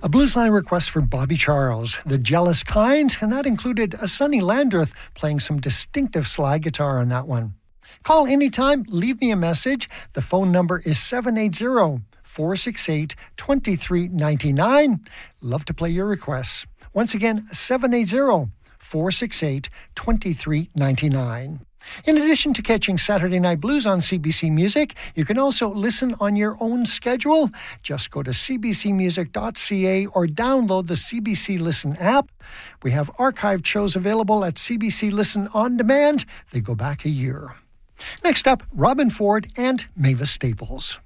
A blues line request for Bobby Charles, The Jealous Kind, and that included a Sonny Landreth playing some distinctive slide guitar on that one. Call anytime, leave me a message. The phone number is 780-468-2399. Love to play your requests. Once again, 780-468-2399. In addition to catching Saturday Night Blues on CBC Music, you can also listen on your own schedule. Just go to cbcmusic.ca or download the CBC Listen app. We have archived shows available at CBC Listen On Demand. They go back a year. Next up, Robben Ford and Mavis Staples.